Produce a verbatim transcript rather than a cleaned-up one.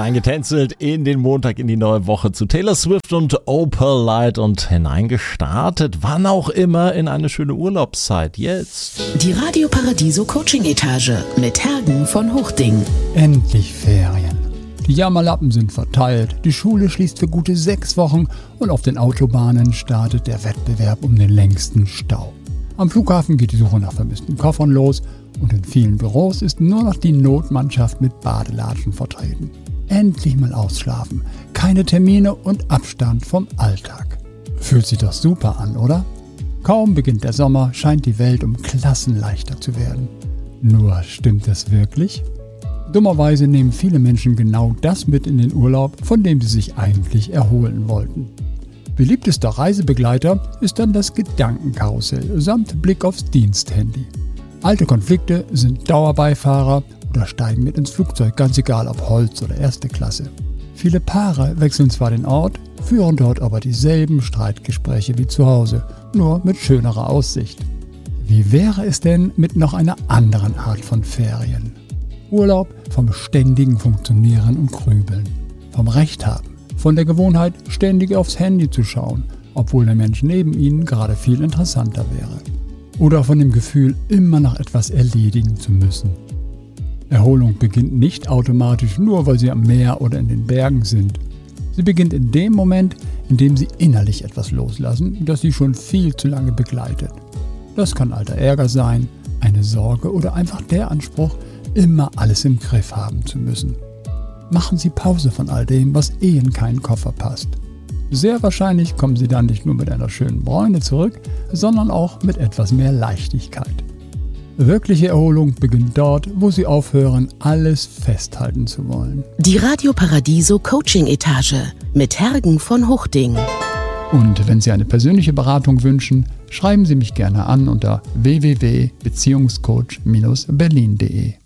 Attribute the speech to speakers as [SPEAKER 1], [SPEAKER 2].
[SPEAKER 1] Reingetänzelt in den Montag, in die neue Woche zu Taylor Swift und Opalite und hineingestartet, wann auch immer, in eine schöne Urlaubszeit. Jetzt
[SPEAKER 2] die Radio Paradiso Coaching Etage mit Hergen von Hochding.
[SPEAKER 3] Endlich Ferien. Die Jammerlappen sind verteilt, die Schule schließt für gute sechs Wochen und auf den Autobahnen startet der Wettbewerb um den längsten Stau. Am Flughafen geht die Suche nach vermissten Koffern los und in vielen Büros ist nur noch die Notmannschaft mit Badelatschen vertreten. Endlich mal ausschlafen, keine Termine und Abstand vom Alltag. Fühlt sich doch super an, oder? Kaum beginnt der Sommer, scheint die Welt um Klassen leichter zu werden. Nur stimmt das wirklich? Dummerweise nehmen viele Menschen genau das mit in den Urlaub, von dem sie sich eigentlich erholen wollten. Beliebtester Reisebegleiter ist dann das Gedankenkarussell samt Blick aufs Diensthandy. Alte Konflikte sind Dauerbeifahrer oder steigen mit ins Flugzeug, ganz egal ob Holz oder erste Klasse. Viele Paare wechseln zwar den Ort, führen dort aber dieselben Streitgespräche wie zu Hause, nur mit schönerer Aussicht. Wie wäre es denn mit noch einer anderen Art von Ferien? Urlaub vom ständigen Funktionieren und Grübeln, vom Recht haben, von der Gewohnheit, ständig aufs Handy zu schauen, obwohl der Mensch neben ihnen gerade viel interessanter wäre. Oder von dem Gefühl, immer noch etwas erledigen zu müssen. Erholung beginnt nicht automatisch nur, weil Sie am Meer oder in den Bergen sind. Sie beginnt in dem Moment, in dem Sie innerlich etwas loslassen, das Sie schon viel zu lange begleitet. Das kann alter Ärger sein, eine Sorge oder einfach der Anspruch, immer alles im Griff haben zu müssen. Machen Sie Pause von all dem, was eh in keinen Koffer passt. Sehr wahrscheinlich kommen Sie dann nicht nur mit einer schönen Bräune zurück, sondern auch mit etwas mehr Leichtigkeit. Wirkliche Erholung beginnt dort, wo Sie aufhören, alles festhalten zu wollen.
[SPEAKER 2] Die Radio Paradiso Coaching Etage mit Hergen von Hochding.
[SPEAKER 3] Und wenn Sie eine persönliche Beratung wünschen, schreiben Sie mich gerne an unter w w w punkt beziehungscoach Bindestrich berlin punkt de.